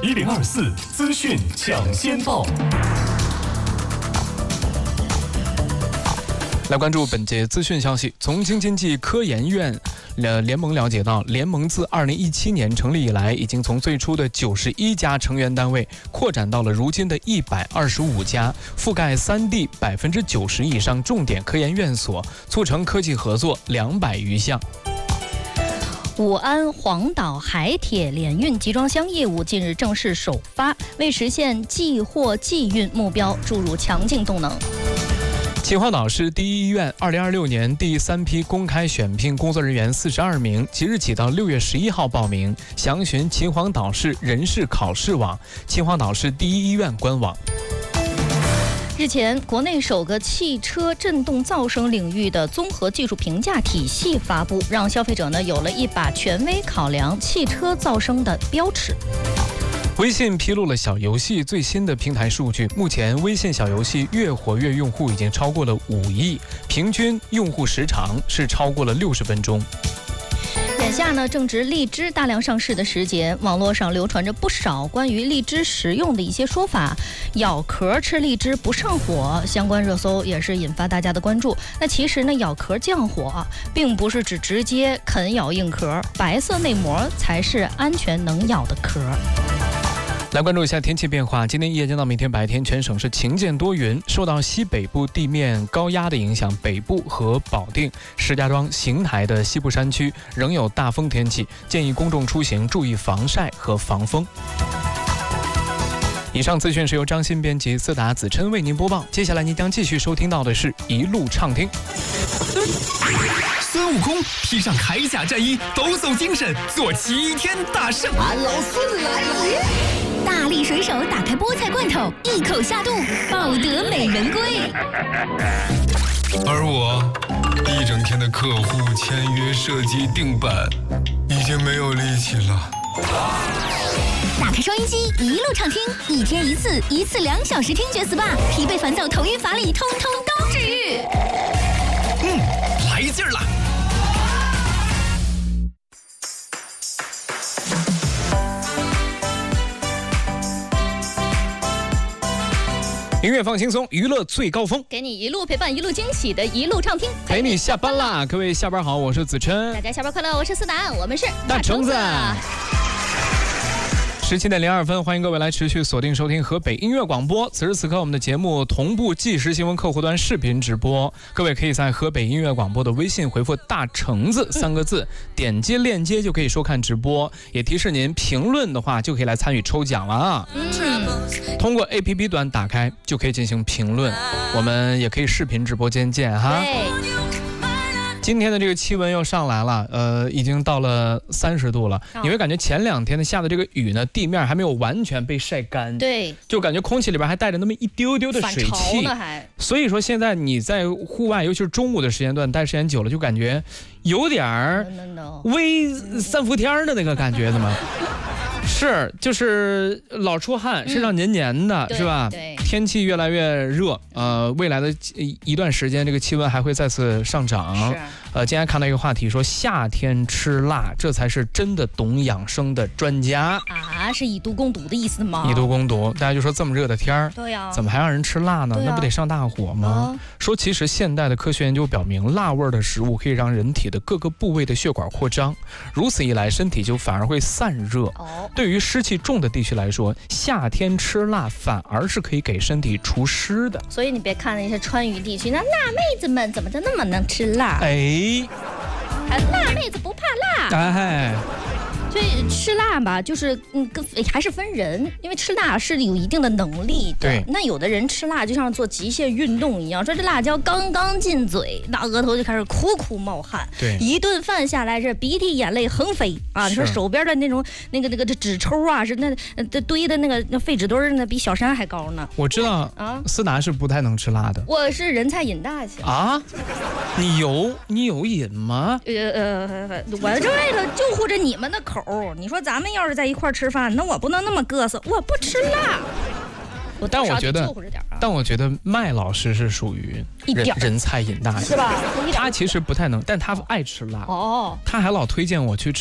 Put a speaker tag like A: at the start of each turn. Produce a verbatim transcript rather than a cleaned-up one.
A: 一零二四资讯抢先报。
B: 来关注本节资讯消息。从京津冀科研院呃联盟了解到，联盟自二零一七年成立以来，已经从最初的九十一家成员单位扩展到了如今的一百二十五家，覆盖三地百分之九十以上重点科研院所，促成科技合作两百余项。
C: 武安黄岛海铁联运集装箱业务近日正式首发，为实现即货即运目标注入强劲动能。
B: 秦皇岛市第一医院二零二六年第三批公开选聘工作人员四十二名，即日起到六月十一号报名，详询秦皇岛市人事考试网、秦皇岛市第一医院官网。
C: 日前，国内首个汽车振动噪声领域的综合技术评价体系发布，让消费者呢有了一把权威考量汽车噪声的标尺。
B: 微信披露了小游戏最新的平台数据，目前微信小游戏月活跃用户已经超过了五亿，平均用户时长是超过了六十分钟。
C: 眼下呢，正值荔枝大量上市的时节，网络上流传着不少关于荔枝食用的一些说法，咬壳吃荔枝不上火，相关热搜也是引发大家的关注。那其实呢，咬壳降火啊，并不是指直接啃咬硬壳，白色内膜才是安全能咬的壳。
B: 来关注一下天气变化，今天夜间到明天白天，全省是晴间多云，受到西北部地面高压的影响，北部和保定、石家庄、邢台的西部山区仍有大风天气，建议公众出行注意防晒和防风。以上资讯是由张鑫编辑，思达、子琛为您播报。接下来您将继续收听到的是一路畅听。
D: 孙悟空披上铠甲战衣，抖擞精神，做齐天大圣。
E: 俺老孙来了！
F: 大力水手打开菠菜罐头，一口下肚，抱得美人归。
G: 而我一整天的客户签约、设计、定版，已经没有力气了。
F: 打开收音机，一路畅听，一天一次，一次两小时听觉 S P A， 疲惫烦躁、头晕乏力，通通都治愈。
D: 嗯，来劲儿了！
B: 音乐放轻松，娱乐最高峰，
C: 给你一路陪伴，一路惊喜的一路畅听，
B: 陪你下班啦！各位下班好，我是子琛，
C: 大家下班快乐，我是思达，我们是
B: 大橙子。十七点零二分，欢迎各位来持续锁定收听河北音乐广播。此时此刻，我们的节目同步即时新闻客户端视频直播，各位可以在河北音乐广播的微信回复“大橙子”三个字，点击链接就可以收看直播。也提示您评论的话，就可以来参与抽奖了啊！嗯，通过 A P P 端打开就可以进行评论，我们也可以视频直播间见哈。今天的这个气温又上来了，呃，已经到了三十度了。哦、你会感觉前两天的下的这个雨呢，地面还没有完全被晒干，
C: 对，
B: 就感觉空气里边还带着那么一丢丢的水汽
C: 呢还。
B: 所以说现在你在户外，尤其是中午的时间段待时间久了，就感觉有点儿微三伏天的那个感觉，怎么？是，就是老出汗，身上黏黏的，嗯、是吧？
C: 对，
B: 天气越来越热，呃，未来的一段时间，这个气温还会再次上涨。
C: 是。
B: 呃，今天看到一个话题说，夏天吃辣，这才是真的懂养生的专家
C: 啊，是以毒攻毒的意思吗？
B: 以毒攻毒，大家就说这么热的天儿，
C: 对呀、啊，
B: 怎么还让人吃辣呢？
C: 啊、
B: 那不得上大火吗？啊、说其实现代的科学研究表明，辣味的食物可以让人体的各个部位的血管扩张，如此一来，身体就反而会散热。哦，对于湿气重的地区来说，夏天吃辣反而是可以给身体除湿的。
C: 所以你别看那些川渝地区那辣妹子们怎么就那么能吃辣？
B: 哎。
C: 还辣妹子不怕辣，
B: 哎，
C: 所以吃辣吧，就是嗯，跟还是分人，因为吃辣是有一定的能力的。
B: 对，
C: 那有的人吃辣就像做极限运动一样，说这辣椒刚刚进嘴，那额头就开始苦苦冒汗。
B: 对，
C: 一顿饭下来，这鼻涕眼泪横飞啊！你说手边的那种那个那个这纸抽啊，是那这堆的那个那废纸堆那比小山还高呢。
B: 我知道啊，思达是不太能吃辣的。
C: 我是人菜瘾大型
B: 啊，你有你有瘾吗？
C: 呃呃，我这外头就护着你们的口。你说咱们要是在一块吃饭，那我不能那么嘚瑟，我不吃辣。我
B: 但我觉得，但我觉得麦老师是属于人人菜瘾大型，
C: 是吧？
B: 他其实不太能，但他爱吃辣。
C: 哦，
B: 他还老推荐我去吃